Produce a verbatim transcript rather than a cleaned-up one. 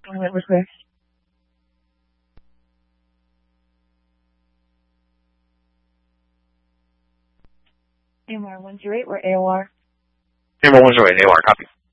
All right, we're clear. A M R one zero eight, we're A O R. A M R one zero eight, A O R, copy.